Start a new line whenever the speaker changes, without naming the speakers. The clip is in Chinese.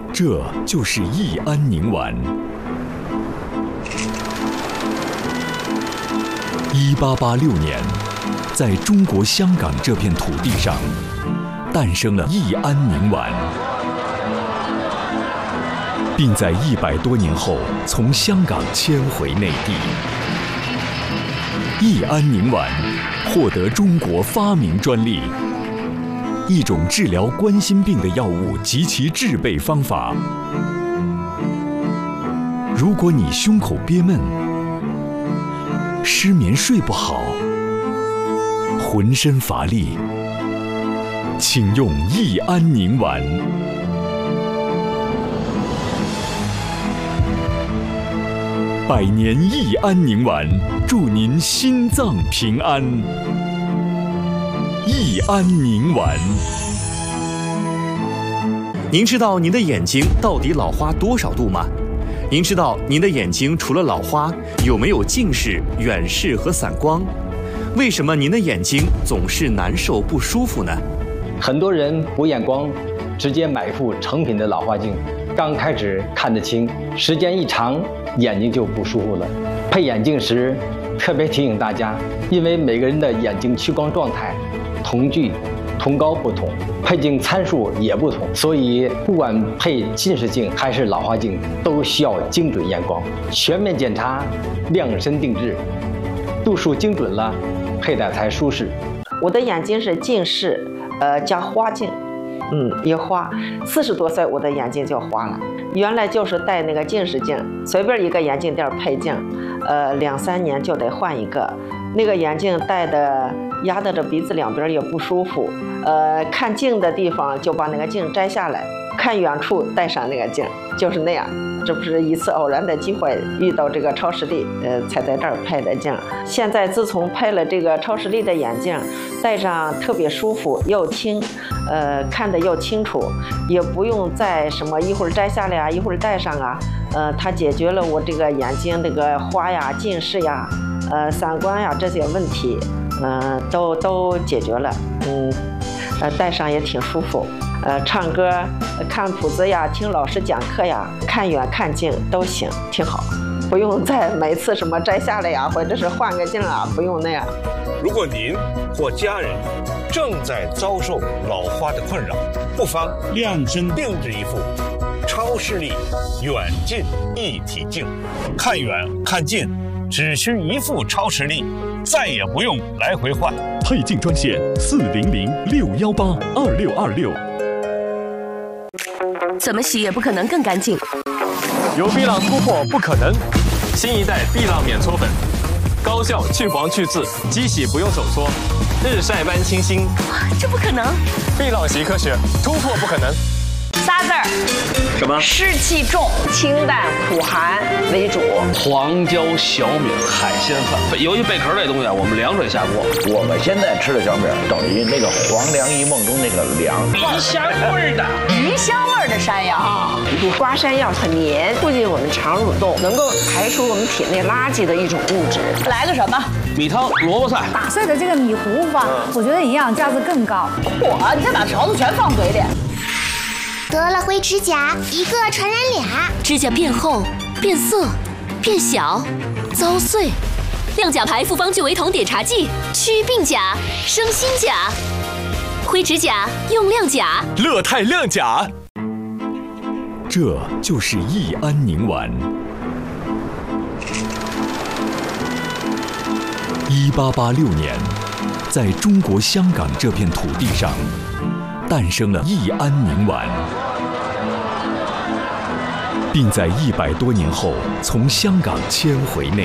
这就是益安宁丸。1886年，在中国香港这片土地上，诞生了益安宁丸，并在100多年后从香港迁回内地。益安宁丸获得中国发明专利，一种治疗冠心病的药物及其制备方法。如果你胸口憋闷、失眠睡不好、浑身乏力，请用益安宁丸。100年益安宁丸，祝您心脏平安。益安宁丸。
您知道您的眼睛到底老花多少度吗？您知道您的眼睛除了老花，有没有近视、远视和散光？为什么您的眼睛总是难受不舒服呢？
很多人补眼光，直接买一副成品的老花镜，刚开始看得清，时间一长，眼睛就不舒服了。配眼镜时，特别提醒大家，因为每个人的眼睛屈光状态、瞳距、瞳高不同，配镜参数也不同，所以不管配近视镜还是老花镜，都需要精准验光，全面检查，量身定制，度数精准了，佩戴才舒适。
我的眼睛是近视，加花镜，也花。40多岁我的眼睛就花了，原来就是戴那个近视镜，随便一个眼镜店配镜，2、3年就得换一个。那个眼镜戴的压得着鼻子两边也不舒服，看近的地方就把那个镜摘下来，看远处戴上那个镜，就是那样。这不是一次偶然的机会遇到这个超视力，才在这儿配的镜。现在自从配了这个超视力的眼镜，戴上特别舒服又轻，看得又清楚，也不用再什么一会儿摘下来啊，一会儿戴上啊，它解决了我这个眼睛这个花呀、近视呀、散光呀这些问题，都解决了，戴上也挺舒服。唱歌、看谱子呀，听老师讲课呀，看远看近都行，挺好，不用再每次什么摘下来呀，或者是换个镜啊，不用那样。
如果您或家人正在遭受老花的困扰，不妨量身定制一副超视力远近一体镜，看远看近只需一副超视力，再也不用来回换。
配镜专线400-618-2626。
怎么洗也不可能更干净。
由碧浪突破不可能，新一代碧浪免搓粉，高效去黄去渍，机洗不用手搓，日晒般清新。
这不可能！
碧浪洗科学，突破不可能。
仨字儿，
什么？
湿气重，清淡苦寒为主。
黄椒小米海鲜饭，尤其贝壳这东西啊，我们凉水下锅。
我们现在吃的小米等于那个黄粱一梦中那个凉，
鱼香味的，鱼香味的山药。瓜山药很黏，促进我们肠蠕动，能够排出我们体内垃圾的一种物质。
来个什么？
米汤萝卜菜。
打碎的这个米糊吧，我觉得营养价值更高。
嚯，你再把条子全放嘴里。
得了灰指甲，一个传染俩，
指甲变厚、变色、变小、遭碎。亮甲牌复方聚维酮碘茶剂，祛病甲、生新甲。灰指甲用亮甲，
乐泰亮甲。
这就是益安宁丸。1886年，在中国香港这片土地上，诞生了益安宁丸，并在100多年后从香港迁回内